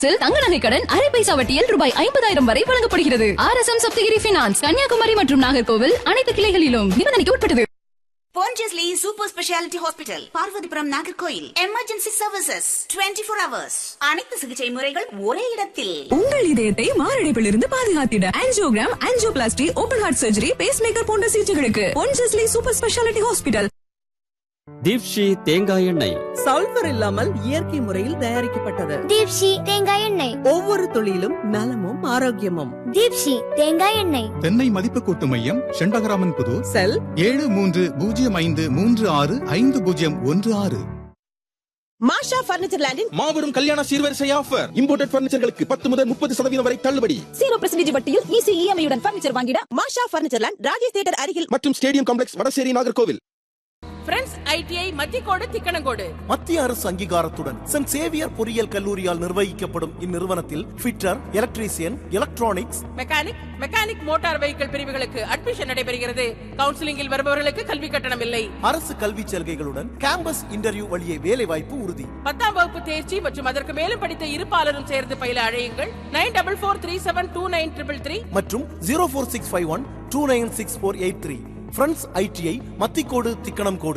தங்க நகை கடன் அரை பைசா வட்டியில் ரூபாய் 50,000 வரை வழங்கப்படுகிறது. RSM சப்தகிரி பினான்ஸ், கன்னியாகுமரி மற்றும் நாகர்கோவில் அனைத்து கிளைகளிலும் நிபந்தனைக்கு உட்பட்டது. Pondicherry Super Speciality Hospital, Parvathipuram, Nagercoil. Emergency services 24 hours. அனைத்து சிகிச்சை முறைகள் ஒரே இடத்தில். உங்கள் இதயத்தை மாரடைப்பிலிருந்து பாதுகாத்திட angiogram, angioplasty, open heart surgery, base maker போன்ற சிகிச்சைகளுக்கு Pondicherry Super Speciality Hospital. Deepshi தேங்காய் எண்ணெய் சல்பர் இல்லாமல் இயற்கை முறையில் தயாரிக்கப்பட்டது. தீப்ஷி தேங்காய் எண்ணெய், ஒவ்வொரு துளியிலும் நலமும் ஆரோக்கியமும். தீப்ஷி தேங்காய் எண்ணெய். தென்னை மதிப்பு கூட்டு மையம், செண்பகராமன் புதூர். செல் 7305350016. மாஷா பர்னிச்சர் லேண்டின் மாபெரும் கல்யாண சீர்வரிசை ஆஃபர். இம்போர்ட்டட் பர்னிச்சர்களுக்கு 10 முதல் 30% வரை தள்ளுபடி. 0% வட்டியில் ஈஸி EMI உடன் பர்னிச்சர் வாங்கிட மாஷா பர்னிச்சர் லேண்ட், ராஜேஷ் தியேட்டர் அருகில் மற்றும் stadium complex, Vadasery, Nagercoil. Friends ITI Mathiyakodu Thikkanamcode. மத்திய அரசு அங்கீகாரத்துடன் சென்ட் சேவியர் பொறியியல் கல்லூரியால் நிர்வகிக்கப்படும் இந்நிறுவனத்தில் fitter, electrician, electronics, mechanic motor vehicle பிரிவுகளுக்கு அட்மிஷன் நடைபெறுகிறது. கவுன்சிலிங்கில் வருபவர்களுக்கு கல்வி கட்டணம் இல்லை. அரசு கல்வி சலுகைகளுடன் கேம்பஸ் இன்டர்வியூ வழியே வேலை வாய்ப்பு உறுதி. 10ஆம் வகுப்பு தேர்ச்சி மற்றும் அதற்கு மேலும் படித்த இருப்பாளரும் சேர்ந்து பயில அழையுங்கள். 9443729333 மற்றும் 04651296483. ஃப்ரெண்ட்ஸ் ஐடிஐ மத்திக்கோடு திக்கணம் கோடு.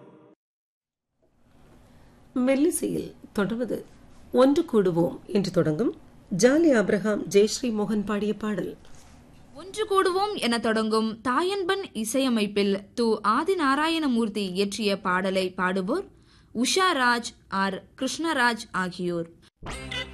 மெல்லிசையில் தொடர்வது ஒன்று கூடுவோம் என்று தொடங்கும் ஜாலி அப்ரஹாம், ஜெயஸ்ரீ மோகன் பாடிய பாடல். ஒன்று கூடுவோம் என தொடங்கும் தாயன்பன் இசையமைப்பில் து. ஆதிநாராயணமூர்த்தி இயற்றிய பாடலை பாடுவோர் உஷா ராஜ், ஆர். கிருஷ்ணராஜ் ஆகியோர்.